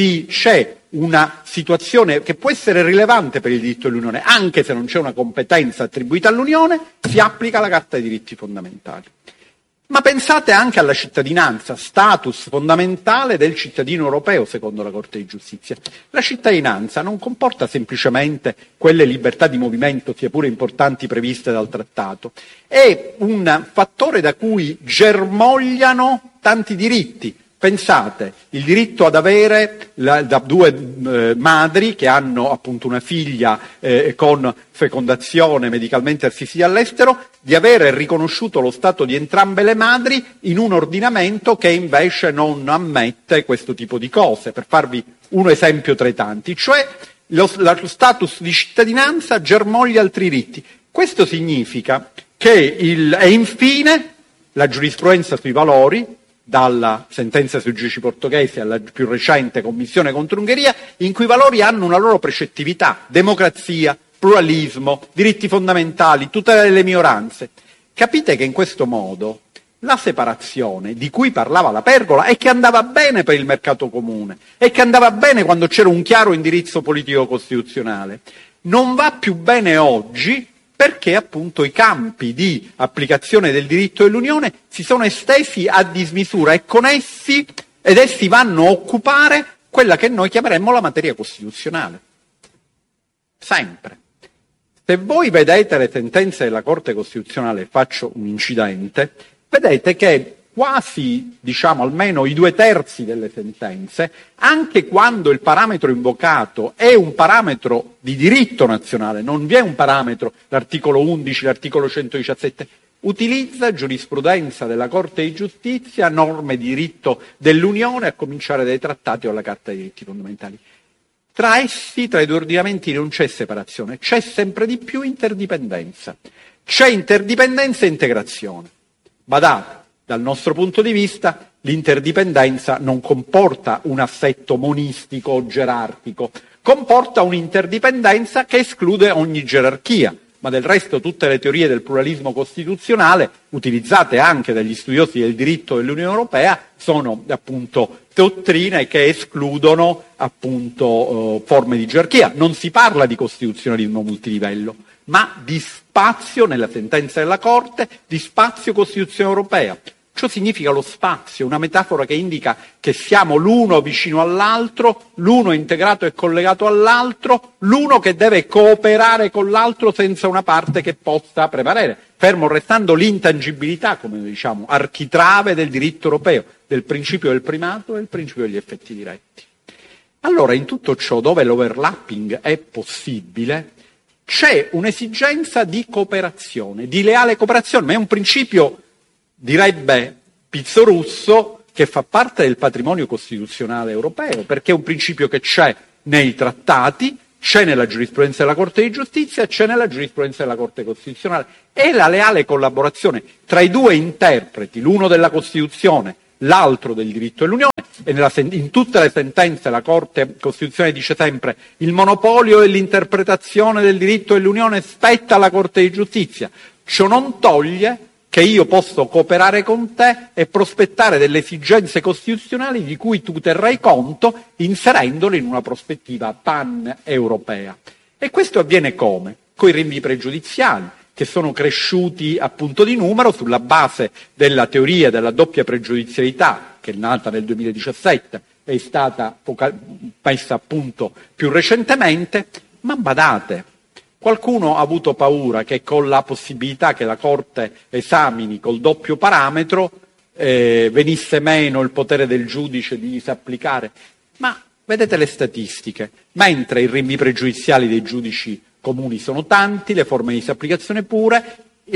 c'è una situazione che può essere rilevante per il diritto dell'Unione, anche se non c'è una competenza attribuita all'Unione, si applica la Carta dei diritti fondamentali. Ma pensate anche alla cittadinanza, status fondamentale del cittadino europeo, secondo la Corte di Giustizia. La cittadinanza non comporta semplicemente quelle libertà di movimento, sia pure importanti, previste dal trattato. È un fattore da cui germogliano tanti diritti. Pensate, il diritto ad avere da due madri che hanno appunto una figlia con fecondazione medicalmente assistita all'estero, di avere riconosciuto lo stato di entrambe le madri in un ordinamento che invece non ammette questo tipo di cose. Per farvi un esempio tra i tanti, cioè lo status di cittadinanza germoglia altri diritti. Questo significa che e infine la giurisprudenza sui valori, dalla sentenza sui giudici portoghesi alla più recente commissione contro l'Ungheria, in cui i valori hanno una loro precettività: democrazia, pluralismo, diritti fondamentali, tutela delle minoranze. Capite che in questo modo la separazione di cui parlava la Pergola, e che andava bene per il mercato comune, e che andava bene quando c'era un chiaro indirizzo politico costituzionale, non va più bene oggi, perché appunto i campi di applicazione del diritto dell'Unione si sono estesi a dismisura ed essi vanno a occupare quella che noi chiameremmo la materia costituzionale. Sempre. Se voi vedete le sentenze della Corte Costituzionale, faccio un incidente, vedete che quasi, almeno i 2/3 delle sentenze, anche quando il parametro invocato è un parametro di diritto nazionale, non vi è un parametro, l'articolo 11, l'articolo 117, utilizza giurisprudenza della Corte di Giustizia, norme di diritto dell'Unione, a cominciare dai trattati o alla Carta dei diritti fondamentali. Tra essi, tra i due ordinamenti, non c'è separazione, c'è sempre di più interdipendenza. C'è interdipendenza e integrazione. Badate, dal nostro punto di vista, l'interdipendenza non comporta un assetto monistico o gerarchico, comporta un'interdipendenza che esclude ogni gerarchia, ma del resto tutte le teorie del pluralismo costituzionale, utilizzate anche dagli studiosi del diritto dell'Unione Europea, sono appunto dottrine che escludono appunto forme di gerarchia. Non si parla di costituzionalismo multilivello, ma di spazio, nella sentenza della Corte, di spazio Costituzione Europea. Ciò significa lo spazio, una metafora che indica che siamo l'uno vicino all'altro, l'uno integrato e collegato all'altro, l'uno che deve cooperare con l'altro senza una parte che possa prevalere, fermo restando l'intangibilità, come diciamo, architrave del diritto europeo, del principio del primato e del principio degli effetti diretti. Allora, in tutto ciò, dove l'overlapping è possibile, c'è un'esigenza di cooperazione, di leale cooperazione, ma è un principio, direbbe Pizzorusso, che fa parte del patrimonio costituzionale europeo, perché è un principio che c'è nei trattati, c'è nella giurisprudenza della Corte di Giustizia, c'è nella giurisprudenza della Corte Costituzionale. È la leale collaborazione tra i due interpreti, l'uno della Costituzione, l'altro del diritto dell'Unione, e in tutte le sentenze la Corte Costituzionale dice sempre il monopolio dell'interpretazione del diritto dell'Unione spetta alla Corte di Giustizia. Ciò non toglie che io posso cooperare con te e prospettare delle esigenze costituzionali di cui tu terrai conto inserendole in una prospettiva pan-europea. E questo avviene come? Con i rinvii pregiudiziali, che sono cresciuti appunto di numero sulla base della teoria della doppia pregiudizialità, che è nata nel 2017, è stata messa a punto più recentemente, ma badate, qualcuno ha avuto paura che con la possibilità che la Corte esamini col doppio parametro venisse meno il potere del giudice di disapplicare. Ma vedete le statistiche, mentre i rinvii pregiudiziali dei giudici comuni sono tanti, le forme di disapplicazione pure,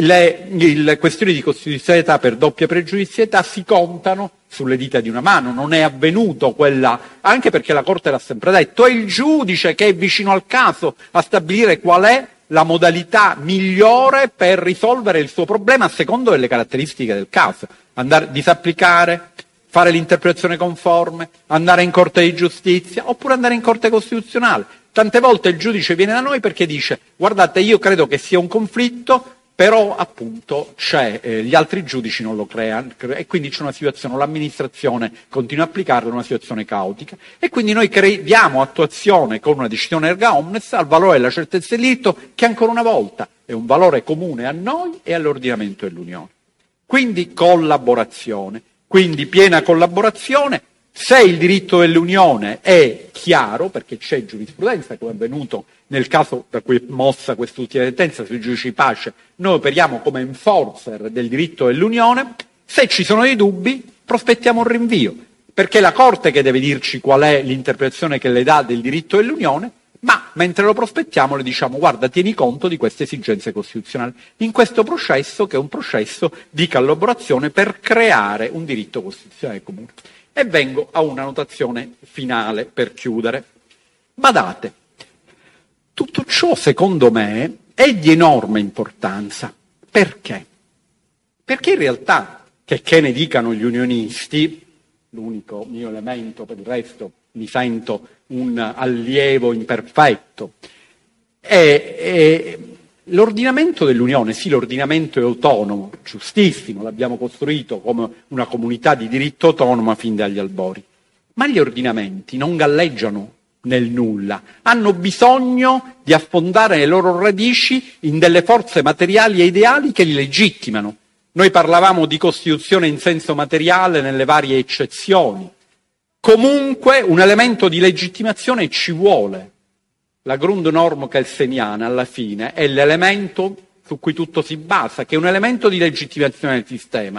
le questioni di costituzionalità per doppia pregiudizialità si contano sulle dita di una mano. Non è avvenuto quella, anche perché la Corte l'ha sempre detto, è il giudice che è vicino al caso a stabilire qual è la modalità migliore per risolvere il suo problema a secondo delle caratteristiche del caso. Andare a disapplicare, fare l'interpretazione conforme, andare in Corte di Giustizia oppure andare in Corte Costituzionale. Tante volte il giudice viene da noi perché dice guardate, io credo che sia un conflitto, però appunto gli altri giudici non lo creano e quindi c'è una situazione, l'amministrazione continua a applicarla, una situazione caotica e quindi noi diamo attuazione con una decisione erga omnes al valore della certezza del diritto, che ancora una volta è un valore comune a noi e all'ordinamento dell'Unione. Quindi collaborazione, quindi piena collaborazione. Se il diritto dell'Unione è chiaro, perché c'è giurisprudenza, come è avvenuto nel caso per cui è mossa quest'ultima sentenza sui giudici di pace, noi operiamo come enforcer del diritto dell'Unione, se ci sono dei dubbi prospettiamo un rinvio, perché è la Corte che deve dirci qual è l'interpretazione che le dà del diritto dell'Unione, ma mentre lo prospettiamo le diciamo guarda, tieni conto di queste esigenze costituzionali, in questo processo che è un processo di collaborazione per creare un diritto costituzionale comune. E vengo a una notazione finale per chiudere. Badate, tutto ciò secondo me è di enorme importanza. Perché? Perché in realtà, che ne dicano gli unionisti, l'unico mio elemento, per il resto mi sento un allievo imperfetto, l'ordinamento dell'Unione, sì, l'ordinamento è autonomo, giustissimo, l'abbiamo costruito come una comunità di diritto autonoma fin dagli albori, ma gli ordinamenti non galleggiano nel nulla, hanno bisogno di affondare le loro radici in delle forze materiali e ideali che li legittimano. Noi parlavamo di Costituzione in senso materiale nelle varie eccezioni. Comunque un elemento di legittimazione ci vuole. La Grundnorm kelseniana alla fine è l'elemento su cui tutto si basa, che è un elemento di legittimazione del sistema.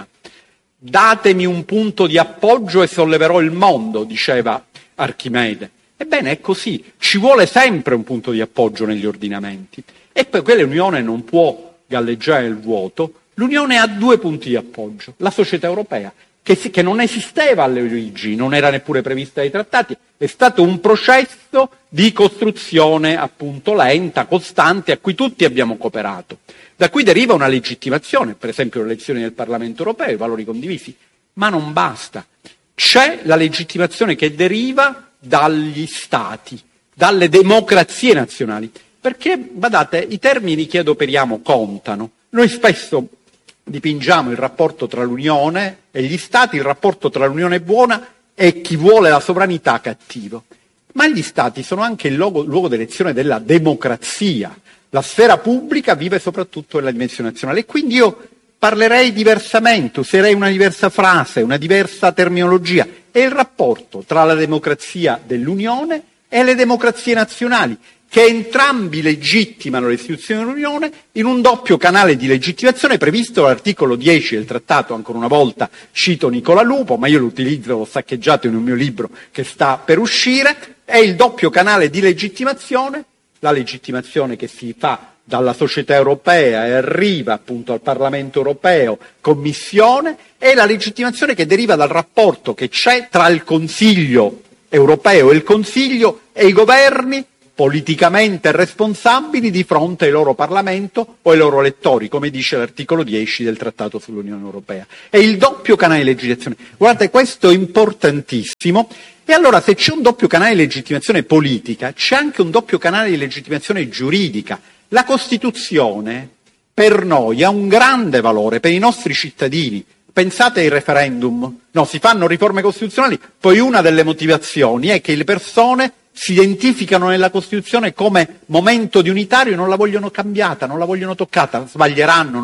Datemi un punto di appoggio e solleverò il mondo, diceva Archimede. Ebbene è così, ci vuole sempre un punto di appoggio negli ordinamenti. E perché l'Unione non può galleggiare nel vuoto, l'Unione ha due punti di appoggio. La società europea, che non esisteva alle origini, non era neppure prevista dai trattati, è stato un processo di costruzione appunto lenta, costante, a cui tutti abbiamo cooperato. Da cui deriva una legittimazione, per esempio le elezioni del Parlamento europeo, i valori condivisi, ma non basta. C'è la legittimazione che deriva dagli Stati, dalle democrazie nazionali, perché, badate, i termini che adoperiamo contano. Noi spesso dipingiamo il rapporto tra l'Unione e gli Stati, il rapporto tra l'Unione buona e chi vuole la sovranità cattivo. Ma gli Stati sono anche il luogo d'elezione della democrazia. La sfera pubblica vive soprattutto nella dimensione nazionale. E quindi io parlerei diversamente, userei una diversa frase, una diversa terminologia. È il rapporto tra la democrazia dell'Unione e le democrazie nazionali, che entrambi legittimano le istituzioni dell'Unione in un doppio canale di legittimazione previsto dall'articolo 10 del trattato. Ancora una volta cito Nicola Lupo, ma io lo utilizzo, l'ho saccheggiato in un mio libro che sta per uscire. È il doppio canale di legittimazione, la legittimazione che si fa dalla società europea e arriva appunto al Parlamento europeo, Commissione, e la legittimazione che deriva dal rapporto che c'è tra il Consiglio europeo, il Consiglio e i governi politicamente responsabili di fronte al loro Parlamento o ai loro elettori, come dice l'articolo 10 del Trattato sull'Unione Europea. È il doppio canale di legittimazione. Guardate, questo è importantissimo. E allora, se c'è un doppio canale di legittimazione politica, c'è anche un doppio canale di legittimazione giuridica. La Costituzione per noi ha un grande valore, per i nostri cittadini. Pensate ai referendum. No, si fanno riforme costituzionali, poi una delle motivazioni è che le persone si identificano nella Costituzione come momento di unitario e non la vogliono cambiata, non la vogliono toccata, sbaglieranno,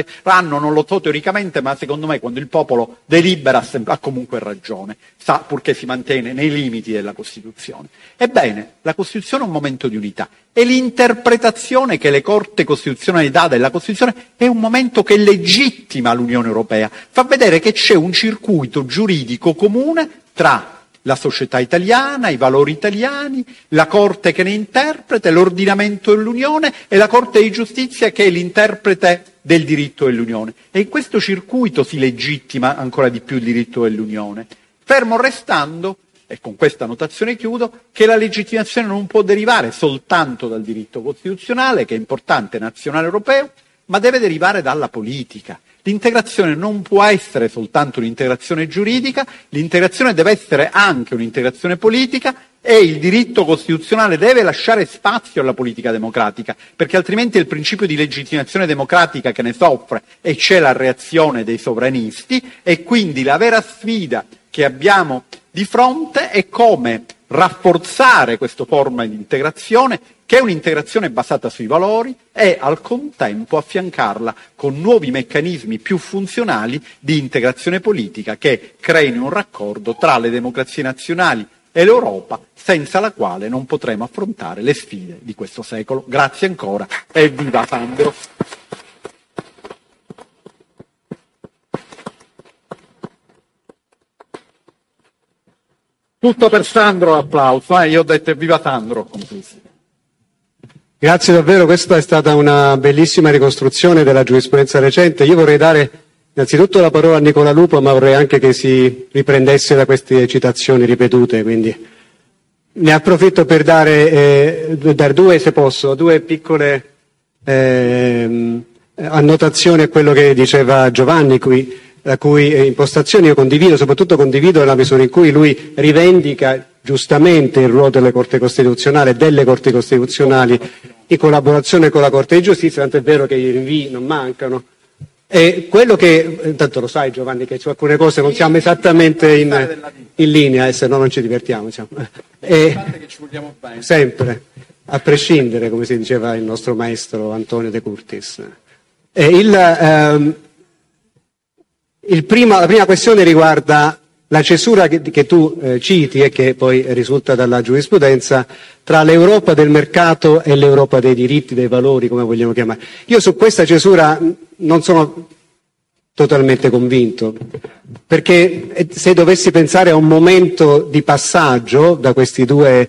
non lo so teoricamente, ma secondo me quando il popolo delibera ha comunque ragione, sa purché si mantiene nei limiti della Costituzione. Ebbene, la Costituzione è un momento di unità e l'interpretazione che le Corte Costituzionali dà della Costituzione è un momento che legittima l'Unione Europea, fa vedere che c'è un circuito giuridico comune tra la società italiana, i valori italiani, la Corte che ne interpreta, l'ordinamento dell'Unione e la Corte di Giustizia che è l'interprete del diritto dell'Unione. E in questo circuito si legittima ancora di più il diritto dell'Unione. Fermo restando, e con questa notazione chiudo, che la legittimazione non può derivare soltanto dal diritto costituzionale, che è importante, nazionale europeo, ma deve derivare dalla politica. L'integrazione non può essere soltanto un'integrazione giuridica, l'integrazione deve essere anche un'integrazione politica e il diritto costituzionale deve lasciare spazio alla politica democratica, perché altrimenti è il principio di legittimazione democratica che ne soffre e c'è la reazione dei sovranisti e quindi la vera sfida che abbiamo di fronte è come rafforzare questa forma di integrazione, che è un'integrazione basata sui valori, e al contempo affiancarla con nuovi meccanismi più funzionali di integrazione politica che creino un raccordo tra le democrazie nazionali e l'Europa, senza la quale non potremo affrontare le sfide di questo secolo. Grazie ancora e viva Sandro! Tutto per Sandro, applauso. Io ho detto viva Sandro. Grazie davvero, questa è stata una bellissima ricostruzione della giurisprudenza recente. Io vorrei dare innanzitutto la parola a Nicola Lupo, ma vorrei anche che si riprendesse da queste citazioni ripetute, quindi ne approfitto per dare due, se posso, due piccole annotazioni a quello che diceva Giovanni, la cui impostazione io condivido, soprattutto condivido nella misura in cui lui rivendica giustamente il ruolo delle Corti Costituzionali e delle Corti Costituzionali in collaborazione con la Corte di Giustizia, tanto è vero che i rinvii non mancano. E quello che, intanto lo sai Giovanni, che su alcune cose non siamo esattamente in linea, se no non ci divertiamo. Diciamo. Sempre, a prescindere, come si diceva il nostro maestro Antonio De Curtis. La prima questione riguarda la cesura che tu citi e che poi risulta dalla giurisprudenza tra l'Europa del mercato e l'Europa dei diritti, dei valori, come vogliamo chiamare. Io su questa cesura non sono totalmente convinto, perché se dovessi pensare a un momento di passaggio da questi due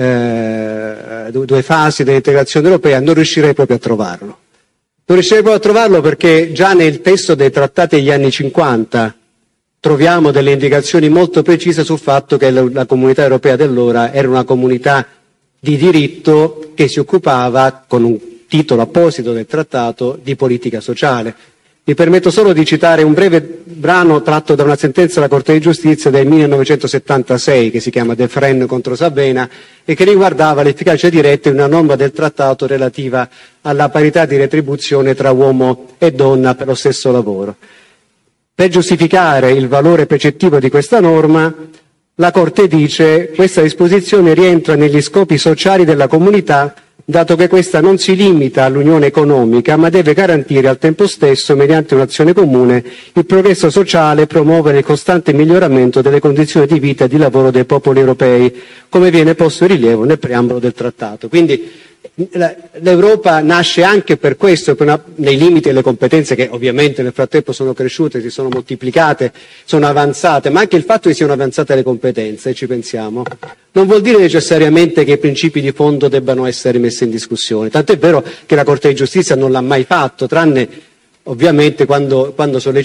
fasi dell'integrazione europea, non riuscirei proprio a trovarlo. Non riuscirei proprio a trovarlo perché già nel testo dei trattati degli anni 50 troviamo delle indicazioni molto precise sul fatto che la comunità europea dell'ora era una comunità di diritto che si occupava, con un titolo apposito del trattato, di politica sociale. Mi permetto solo di citare un breve brano tratto da una sentenza della Corte di Giustizia del 1976 che si chiama De Fren contro Savena e che riguardava l'efficacia diretta di una norma del trattato relativa alla parità di retribuzione tra uomo e donna per lo stesso lavoro. Per giustificare il valore precettivo di questa norma, la Corte dice: questa disposizione rientra negli scopi sociali della comunità, dato che questa non si limita all'unione economica, ma deve garantire al tempo stesso, mediante un'azione comune, il progresso sociale e promuovere il costante miglioramento delle condizioni di vita e di lavoro dei popoli europei, come viene posto in rilievo nel preambolo del trattato. Quindi l'Europa nasce anche per questo, nei limiti delle competenze che ovviamente nel frattempo sono cresciute, si sono moltiplicate, sono avanzate, ma anche il fatto che siano avanzate le competenze, ci pensiamo, non vuol dire necessariamente che i principi di fondo debbano essere messi in discussione. Tanto è vero che la Corte di Giustizia non l'ha mai fatto, tranne ovviamente quando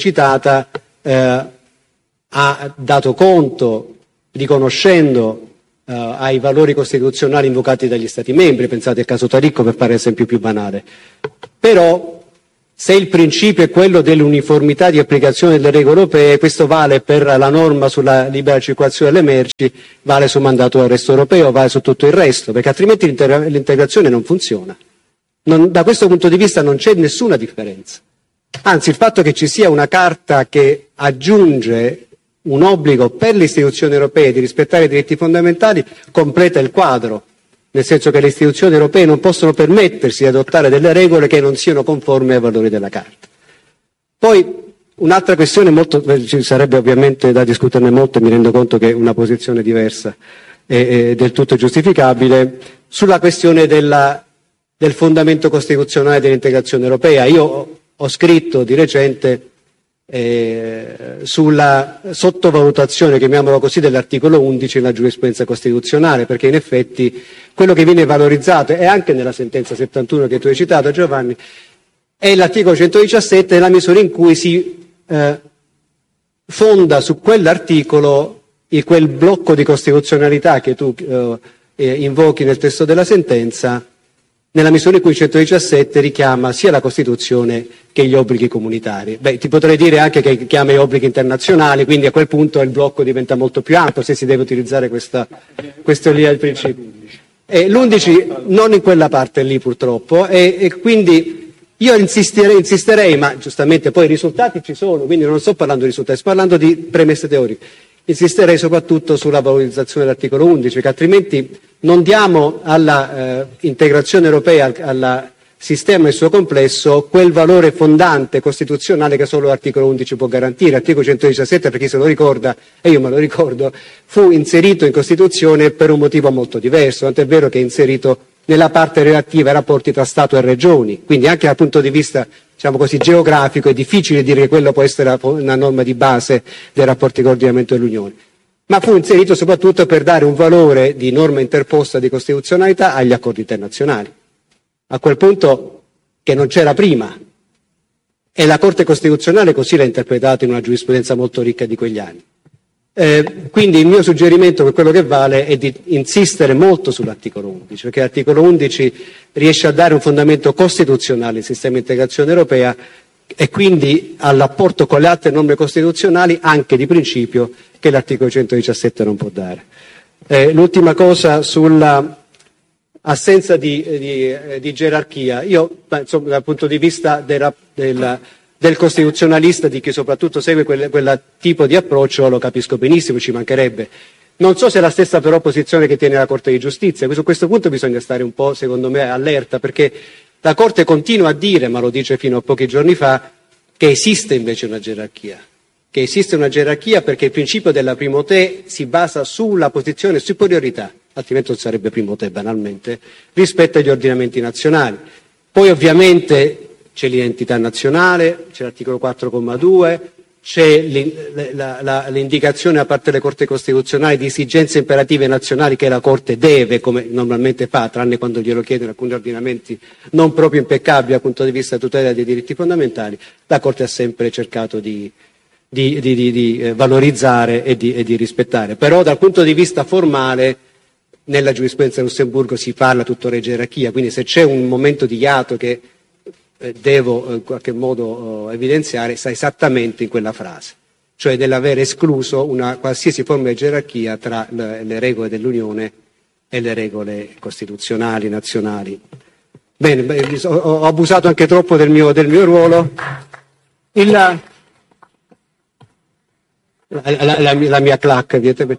sollecitata ha dato conto, riconoscendo ai valori costituzionali invocati dagli Stati membri, pensate al caso Taricco per fare l'esempio più banale. Però se il principio è quello dell'uniformità di applicazione delle regole europee, questo vale per la norma sulla libera circolazione delle merci, vale sul mandato d'arresto europeo, vale su tutto il resto, perché altrimenti l'integrazione non funziona. Da questo punto di vista non c'è nessuna differenza. Anzi, il fatto che ci sia una carta che aggiunge un obbligo per le istituzioni europee di rispettare i diritti fondamentali completa il quadro, nel senso che le istituzioni europee non possono permettersi di adottare delle regole che non siano conformi ai valori della Carta. Poi un'altra questione, ci sarebbe ovviamente da discuterne molto, e mi rendo conto che una posizione diversa è del tutto giustificabile, sulla questione del fondamento costituzionale dell'integrazione europea. Io ho scritto di recente sulla sottovalutazione, chiamiamolo così, dell'articolo 11 nella giurisprudenza costituzionale, perché in effetti quello che viene valorizzato, e anche nella sentenza 71 che tu hai citato, Giovanni, è l'articolo 117 nella misura in cui si fonda su quell'articolo quel blocco di costituzionalità che tu invochi nel testo della sentenza, nella misura in cui il 117 richiama sia la Costituzione che gli obblighi comunitari. Ti potrei dire anche che richiama gli obblighi internazionali, quindi a quel punto il blocco diventa molto più ampio se si deve utilizzare questo lì al principio. L'11 non in quella parte lì purtroppo, e quindi io insisterei, ma giustamente poi i risultati ci sono, quindi non sto parlando di risultati, sto parlando di premesse teoriche. Insisterei soprattutto sulla valorizzazione dell'articolo 11, che altrimenti non diamo alla integrazione europea, al sistema nel suo complesso, quel valore fondante costituzionale che solo l'articolo 11 può garantire. L'articolo 117, per chi se lo ricorda, e io me lo ricordo, fu inserito in Costituzione per un motivo molto diverso, tant'è vero che è inserito nella parte relativa ai rapporti tra Stato e Regioni, quindi anche dal punto di vista, diciamo così, geografico è difficile dire che quello può essere una norma di base dei rapporti di coordinamento dell'Unione, ma fu inserito soprattutto per dare un valore di norma interposta di costituzionalità agli accordi internazionali, a quel punto che non c'era prima, e la Corte Costituzionale così l'ha interpretato in una giurisprudenza molto ricca di quegli anni. Quindi il mio suggerimento, per quello che vale, è di insistere molto sull'articolo 11, perché l'articolo 11 riesce a dare un fondamento costituzionale al sistema di integrazione europea e quindi all'apporto con le altre norme costituzionali anche di principio che l'articolo 117 non può dare. L'ultima cosa sulla assenza di gerarchia. Io, insomma, dal punto di vista del costituzionalista, di chi soprattutto segue quel tipo di approccio, lo capisco benissimo, ci mancherebbe. Non so se è la stessa però posizione che tiene la Corte di Giustizia. Su questo punto bisogna stare un po', secondo me, allerta, perché la Corte continua a dire, ma lo dice fino a pochi giorni fa, che esiste invece una gerarchia. Che esiste una gerarchia perché il principio della primo te si basa sulla posizione superiorità, altrimenti non sarebbe primo te banalmente, rispetto agli ordinamenti nazionali. Poi ovviamente c'è l'identità nazionale, c'è l'articolo 4,2, c'è l'indicazione da parte delle Corti Costituzionali di esigenze imperative nazionali che la Corte deve, come normalmente fa, tranne quando glielo chiedono alcuni ordinamenti non proprio impeccabili dal punto di vista della tutela dei diritti fondamentali. La Corte ha sempre cercato di valorizzare e di rispettare. Però dal punto di vista formale nella giurisprudenza di Lussemburgo si parla tuttora di gerarchia, quindi se c'è un momento di hiato che devo in qualche modo evidenziare, sta esattamente in quella frase, cioè dell'aver escluso una qualsiasi forma di gerarchia tra le regole dell'Unione e le regole costituzionali, nazionali. Bene, ho abusato anche troppo del mio ruolo. La mia clac,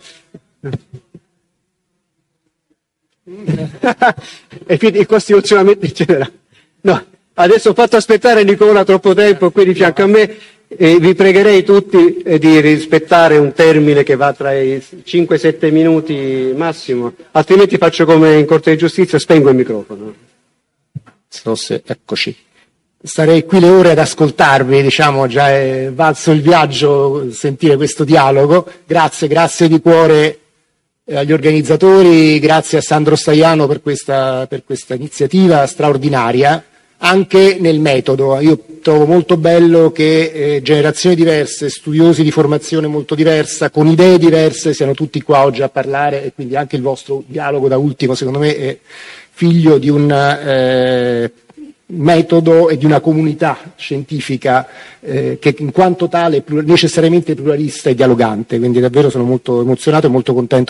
e quindi il costituzionalmente in generale. No, adesso ho fatto aspettare Nicola troppo tempo qui di fianco a me, e vi pregherei tutti di rispettare un termine che va tra i 5-7 minuti massimo, altrimenti faccio come in Corte di Giustizia, spengo il microfono. Eccoci. Starei qui le ore ad ascoltarvi, diciamo, già è valso il viaggio sentire questo dialogo. Grazie di cuore agli organizzatori, grazie a Sandro Staiano per questa iniziativa straordinaria. anche nel metodo. Io trovo molto bello che generazioni diverse, studiosi di formazione molto diversa, con idee diverse, siano tutti qua oggi a parlare, e quindi anche il vostro dialogo da ultimo, secondo me, è figlio di un metodo e di una comunità scientifica che in quanto tale è necessariamente pluralista e dialogante. Quindi davvero sono molto emozionato e molto contento